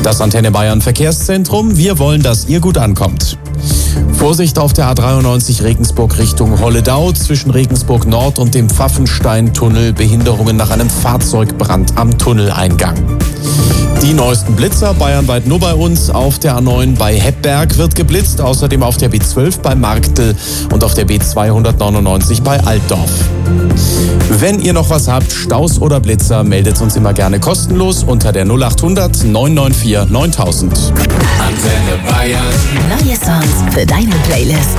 Das Antenne Bayern Verkehrszentrum. Wir wollen, dass ihr gut ankommt. Vorsicht auf der A93 Regensburg Richtung Holledau. Zwischen Regensburg Nord und dem Pfaffenstein-Tunnel Behinderungen nach einem Fahrzeugbrand am Tunneleingang. Die neuesten Blitzer bayernweit nur bei uns. Auf der A9 bei Heppberg wird geblitzt. Außerdem auf der B12 bei Marktl und auf der B299 bei Altdorf. Wenn ihr noch was habt, Staus oder Blitzer, meldet uns immer gerne kostenlos unter der 0800 994 9000. Antenne Bayern. Neue Songs für deine Playlist.